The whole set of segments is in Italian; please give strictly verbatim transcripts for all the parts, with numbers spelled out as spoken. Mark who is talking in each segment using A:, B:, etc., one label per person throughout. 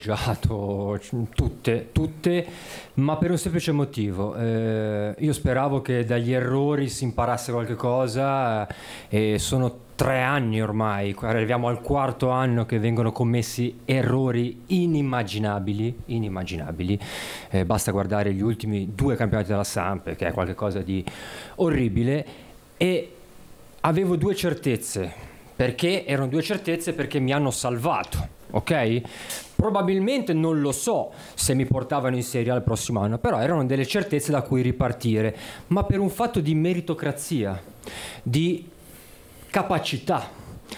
A: tutte, tutte, ma per un semplice motivo. Eh, io speravo che dagli errori si imparasse qualche cosa, eh, e sono tre anni ormai, arriviamo al quarto anno che vengono commessi errori inimmaginabili, inimmaginabili. Eh, basta guardare gli ultimi due campionati della Samp, che è qualcosa di orribile, e avevo due certezze, perché erano due certezze perché mi hanno salvato, ok? Probabilmente non lo so se mi portavano in Serie A il prossimo anno, però erano delle certezze da cui ripartire, ma per un fatto di meritocrazia, di capacità,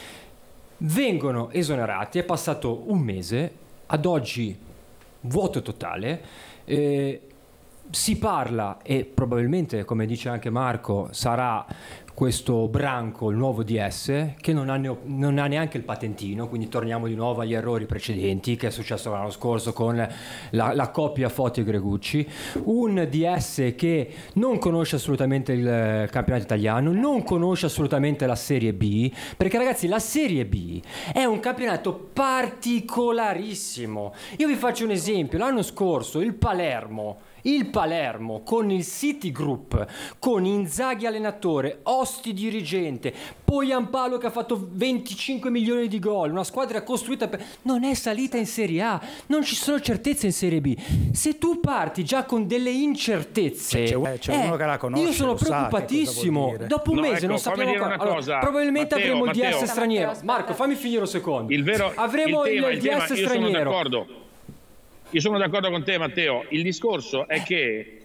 A: vengono esonerati. È passato un mese, ad oggi vuoto totale. Eh, si parla, e probabilmente, come dice anche Marco, sarà questo branco, il nuovo D S, che non ha, ne- non ha neanche il patentino, quindi torniamo di nuovo agli errori precedenti che è successo l'anno scorso con la, la coppia Foti e Gregucci. Un D S che non conosce assolutamente il campionato italiano, non conosce assolutamente la Serie B, perché ragazzi la Serie B è un campionato particolarissimo. Io vi faccio un esempio: l'anno scorso il Palermo Il Palermo con il City Group, con Inzaghi allenatore, Osti dirigente, Poyampalo che ha fatto venticinque milioni di gol, una squadra costruita per... non è salita in Serie A, non ci sono certezze in Serie B. Se tu parti già con delle incertezze,
B: c'è, c'è, c'è
A: eh,
B: uno che la conosce,
A: io sono preoccupatissimo. Dopo un
C: no,
A: mese
C: ecco,
A: non sappiamo ancora. Allora, probabilmente
C: Matteo,
A: avremo il
C: Matteo.
A: D S straniero. Marco, fammi finire un secondo.
C: Il vero,
A: avremo
C: il, tema,
A: il,
C: il
A: D S
C: tema, io
A: straniero.
C: sono d'accordo. Io sono d'accordo con te, Matteo. Il discorso è che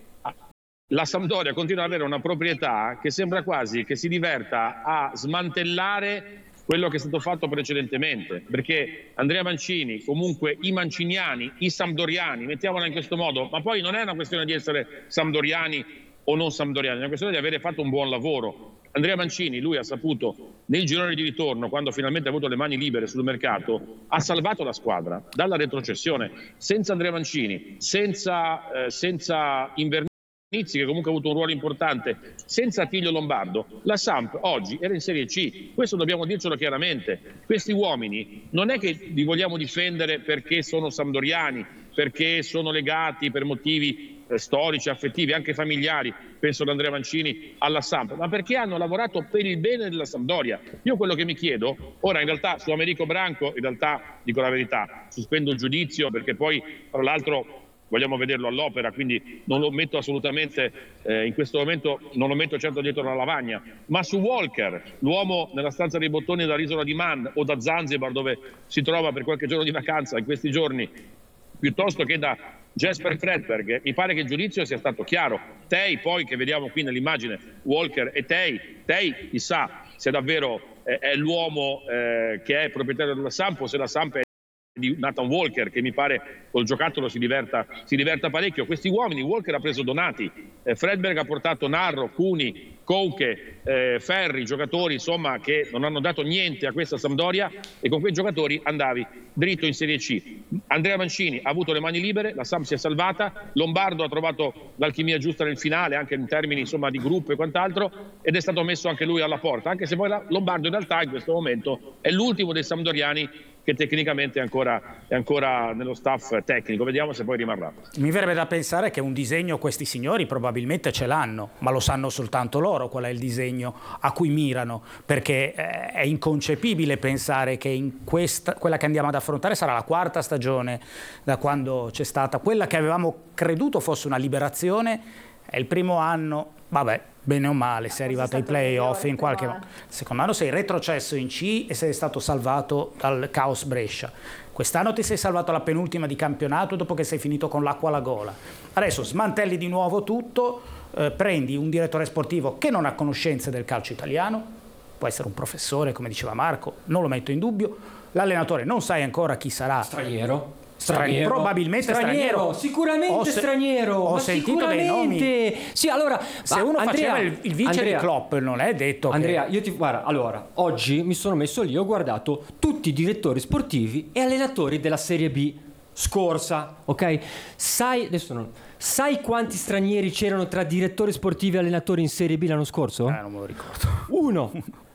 C: la Sampdoria continua ad avere una proprietà che sembra quasi che si diverta a smantellare quello che è stato fatto precedentemente, perché Andrea Mancini, comunque i manciniani, i sampdoriani, mettiamola in questo modo, ma poi non è una questione di essere sampdoriani o non sampdoriani, è una questione di avere fatto un buon lavoro. Andrea Mancini, lui ha saputo nel girone di ritorno, quando finalmente ha avuto le mani libere sul mercato, ha salvato la squadra dalla retrocessione. Senza Andrea Mancini, senza, eh, senza Invernizzi, che comunque ha avuto un ruolo importante, senza Attilio Lombardo, la Samp oggi era in Serie C. Questo dobbiamo dircelo chiaramente. Questi uomini non è che li vogliamo difendere perché sono sampdoriani, perché sono legati per motivi eh, storici, affettivi, anche familiari, penso ad Andrea Mancini, alla Samp, ma perché hanno lavorato per il bene della Sampdoria. Io quello che mi chiedo, ora in realtà su Americo Branco, in realtà dico la verità, sospendo il giudizio perché poi tra l'altro vogliamo vederlo all'opera, quindi non lo metto assolutamente, eh, in questo momento non lo metto certo dietro la lavagna, ma su Walker, l'uomo nella stanza dei bottoni dall'isola di Man o da Zanzibar, dove si trova per qualche giorno di vacanza in questi giorni, piuttosto che da Jesper Fredberg, mi pare che il giudizio sia stato chiaro. Tei poi, che vediamo qui nell'immagine, Walker e Tei, Tei chissà se davvero eh, è l'uomo eh, che è proprietario della Samp o se la Samp è di Nathan Walker, che mi pare col giocattolo si diverta, si diverta parecchio. Questi uomini, Walker ha preso Donati, eh, Fredberg ha portato Narro, Cuni, Couche, eh, Ferri, giocatori insomma che non hanno dato niente a questa Sampdoria, e con quei giocatori andavi dritto in Serie C. Andrea Mancini ha avuto le mani libere, la Samp si è salvata, Lombardo ha trovato l'alchimia giusta nel finale, anche in termini insomma di gruppo e quant'altro, ed è stato messo anche lui alla porta, anche se poi la Lombardo in realtà in questo momento è l'ultimo dei sampdoriani che tecnicamente è ancora, è ancora nello staff tecnico. Vediamo se poi rimarrà.
B: Mi verrebbe da pensare che un disegno questi signori probabilmente ce l'hanno, ma lo sanno soltanto loro qual è il disegno a cui mirano, perché eh, è inconcepibile pensare che in questa, quella che andiamo ad affrontare sarà la quarta stagione da quando c'è stata quella che avevamo creduto fosse una liberazione. È il primo anno, vabbè, bene o male, sei arrivato ai playoff in qualche modo. Il secondo anno sei retrocesso in C e sei stato salvato dal caos Brescia. Quest'anno ti sei salvato alla penultima di campionato dopo che sei finito con l'acqua alla gola. Adesso smantelli di nuovo tutto, eh, prendi un direttore sportivo che non ha conoscenze del calcio italiano, può essere un professore, come diceva Marco, non lo metto in dubbio. L'allenatore non sai ancora chi sarà.
A: Straniero. Straniero,
B: probabilmente straniero,
A: straniero. Sicuramente
B: se,
A: straniero.
B: Ho
A: ma
B: sentito dei nomi.
A: Sì, allora,
B: se uno
A: Andrea,
B: faceva il, il vice
A: Andrea,
B: di Klopp, non è detto
A: Andrea,
B: che...
A: io ti guarda, allora, oggi mi sono messo lì, ho guardato tutti i direttori sportivi e allenatori della Serie B scorsa, ok? Sai, adesso non sai quanti stranieri c'erano tra direttori sportivi e allenatori in Serie B l'anno scorso?
B: Eh, non me lo ricordo.
A: Uno.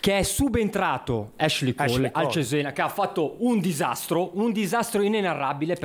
A: che è subentrato Ashley Cole,
B: Ashley Cole.
A: al Cesena, che ha fatto un disastro, un disastro inenarrabile.